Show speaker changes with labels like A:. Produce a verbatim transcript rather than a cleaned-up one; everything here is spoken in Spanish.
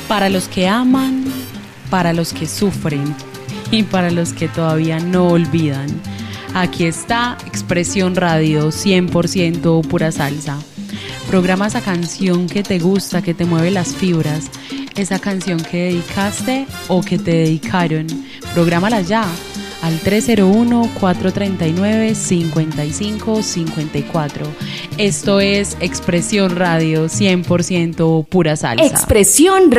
A: Para los que aman, para los que sufren y para los que todavía no olvidan. Aquí está Expresión Radio, cien por ciento pura salsa. Programa esa canción que te gusta, que te mueve las fibras, esa canción que dedicaste o que te dedicaron. Prográmala ya al tres cero uno, cuatro tres nueve, cinco cinco cinco cuatro. Esto es Expresión Radio, cien por ciento pura salsa.
B: Expresión